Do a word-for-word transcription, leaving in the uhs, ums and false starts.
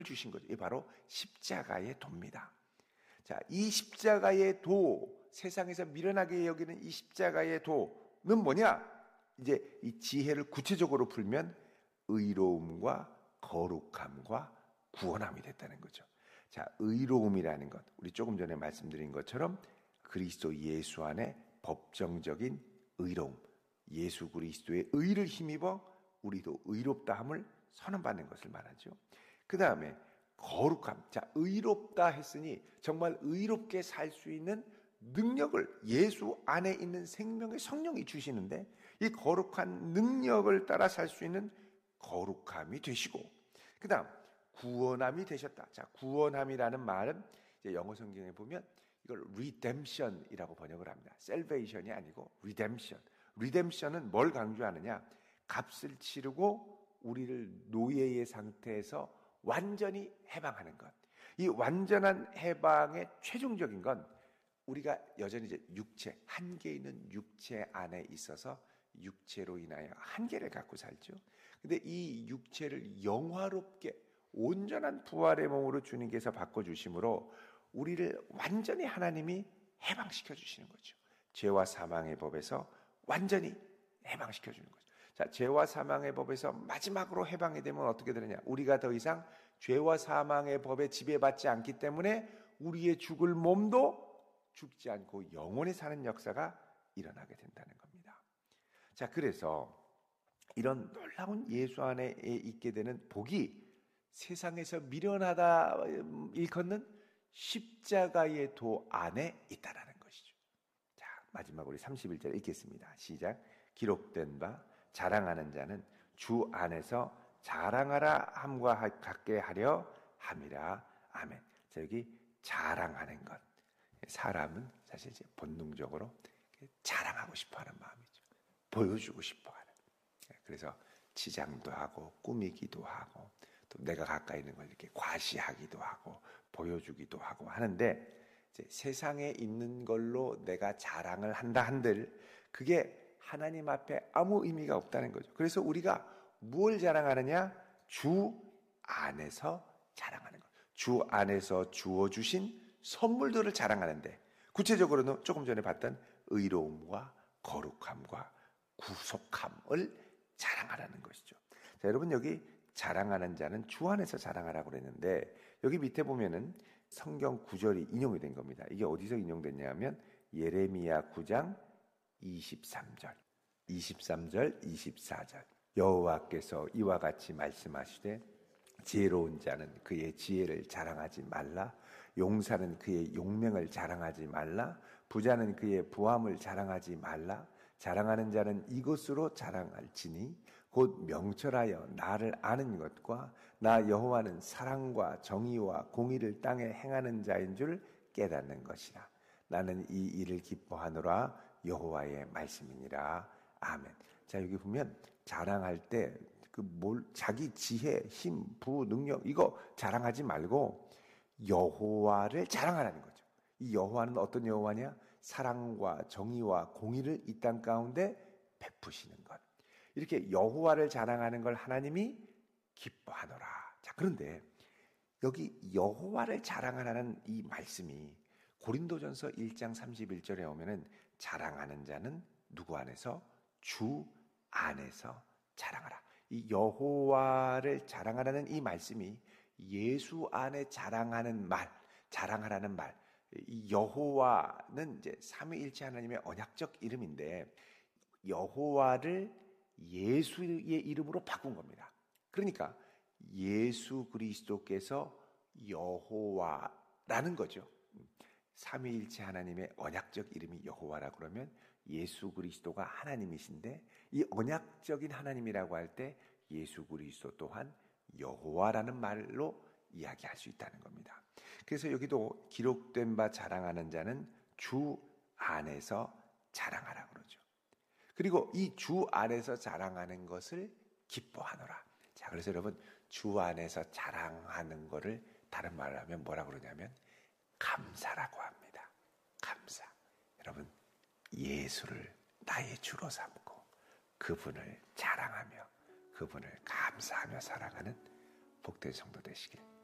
주신 거죠. 이 바로 십자가의 도입니다. 자, 이 십자가의 도, 세상에서 미련하게 여기는 이 십자가의 도는 뭐냐? 이제 이 지혜를 구체적으로 풀면 의로움과 거룩함과 구원함이 됐다는 거죠. 자, 의로움이라는 것, 우리 조금 전에 말씀드린 것처럼 그리스도 예수 안에 법정적인 의로움, 예수 그리스도의 의를 힘입어 우리도 의롭다함을 선언받는 것을 말하죠. 그 다음에 거룩함. 자, 의롭다 했으니 정말 의롭게 살 수 있는 능력을 예수 안에 있는 생명의 성령이 주시는데 이 거룩한 능력을 따라 살 수 있는 거룩함이 되시고, 그 다음 구원함이 되셨다. 자, 구원함이라는 말은 이제 영어 성경에 보면 이걸 redemption이라고 번역을 합니다. salvation이 아니고 redemption. redemption은 뭘 강조하느냐? 값을 치르고 우리를 노예의 상태에서 완전히 해방하는 것. 이 완전한 해방의 최종적인 건 우리가 여전히 이제 육체, 한계 있는 육체 안에 있어서 육체로 인하여 한계를 갖고 살죠. 근데 이 육체를 영화롭게 온전한 부활의 몸으로 주님께서 바꿔주심으로 우리를 완전히 하나님이 해방시켜 주시는 거죠. 죄와 사망의 법에서 완전히 해방시켜 주는 거죠. 자, 죄와 사망의 법에서 마지막으로 해방이 되면 어떻게 되느냐? 우리가 더 이상 죄와 사망의 법에 지배받지 않기 때문에 우리의 죽을 몸도 죽지 않고 영원히 사는 역사가 일어나게 된다는 겁니다. 자, 그래서 이런 놀라운 예수 안에 있게 되는 복이 세상에서 미련하다 일컫는 십자가의 도 안에 있다라는 것이죠. 자, 마지막 우리 삼십일 절 읽겠습니다. 시작. 기록된 바 자랑하는 자는 주 안에서 자랑하라 함과 같게 하려 함이라. 아멘. 자, 여기 자랑하는 것. 사람은 사실 이제 본능적으로 자랑하고 싶어 하는 마음이죠. 보여주고 싶어 하는. 그래서 치장도 하고 꾸미기도 하고 또 내가 가까이 있는 걸 이렇게 과시하기도 하고 보여주기도 하고 하는데, 이제 세상에 있는 걸로 내가 자랑을 한다 한들 그게 하나님 앞에 아무 의미가 없다는 거죠. 그래서 우리가 무엇을 자랑하느냐? 주 안에서 자랑하는 것. 주 안에서 주어주신 선물들을 자랑하는데, 구체적으로는 조금 전에 봤던 의로움과 거룩함과 구속함을 자랑하라는 것이죠. 자, 여러분, 여기 자랑하는 자는 주 안에서 자랑하라고 그랬는데 여기 밑에 보면은 성경 구절이 인용이 된 겁니다. 이게 어디서 인용됐냐 하면 예레미야 구 장 이십삼 절, 이십삼 절, 이십사 절. 여호와께서 이와 같이 말씀하시되 지혜로운 자는 그의 지혜를 자랑하지 말라. 용사는 그의 용맹을 자랑하지 말라. 부자는 그의 부함을 자랑하지 말라. 자랑하는 자는 이것으로 자랑할지니 곧 명철하여 나를 아는 것과 나 여호와는 사랑과 정의와 공의를 땅에 행하는 자인 줄 깨닫는 것이라. 나는 이 일을 기뻐하노라. 여호와의 말씀이니라. 아멘. 자, 여기 보면 자랑할 때 그 뭘 자기 지혜, 힘, 부, 능력 이거 자랑하지 말고 여호와를 자랑하라는 거죠. 이 여호와는 어떤 여호와냐? 사랑과 정의와 공의를 이 땅 가운데 베푸시는 것. 이렇게 여호와를 자랑하는 걸 하나님이 기뻐하노라. 자, 그런데 여기 여호와를 자랑하라는 이 말씀이 고린도전서 일 장 삼십일 절에 오면은 자랑하는 자는 누구 안에서? 주 안에서 자랑하라. 이 여호와를 자랑하라는 이 말씀이 예수 안에 자랑하는 말, 자랑하라는 말. 이 여호와는 이제 삼위일체 하나님의 언약적 이름인데 여호와를 예수의 이름으로 바꾼 겁니다. 그러니까 예수 그리스도께서 여호와라는 거죠. 삼위일체 하나님의 언약적 이름이 여호와라 그러면 예수 그리스도가 하나님이신데 이 언약적인 하나님이라고 할 때 예수 그리스도 또한 여호와라는 말로 이야기할 수 있다는 겁니다. 그래서 여기도 기록된 바 자랑하는 자는 주 안에서 자랑하라 그러죠. 그리고 이 주 안에서 자랑하는 것을 기뻐하노라. 자, 그래서 여러분 주 안에서 자랑하는 거를 다른 말을 하면 뭐라 그러냐면 감사라고 합니다. 감사. 여러분 예수를 나의 주로 삼고 그분을 자랑하며 그분을 감사하며 살아가는 복된 성도 되시길